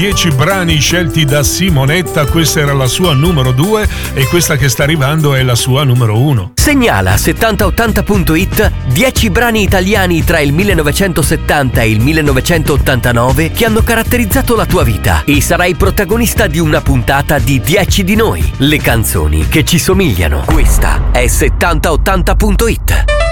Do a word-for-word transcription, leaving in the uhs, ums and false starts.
dieci brani scelti da Simonetta, questa era la sua numero due e questa che sta arrivando è la sua numero uno. Segnala a settanta ottanta punto it dieci brani italiani tra il millenovecentosettanta e il millenovecentottantanove che hanno caratterizzato la tua vita e sarai protagonista di una puntata di dieci di noi, le canzoni che ci somigliano. Questa è settanta ottanta punto it.